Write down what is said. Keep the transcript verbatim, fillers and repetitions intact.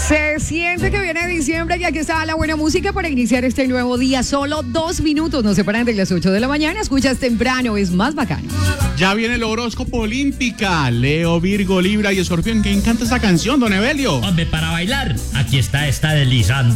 Se siente que viene diciembre y aquí está la buena música para iniciar este nuevo día. Solo dos minutos nos separan de las ocho de la mañana. Escuchas temprano, es más bacano. Ya viene el horóscopo olímpica. Leo, Virgo, Libra y Escorpión. ¿Qué encanta esta canción, don Evelio? Hombre, para bailar, aquí está esta deslizante.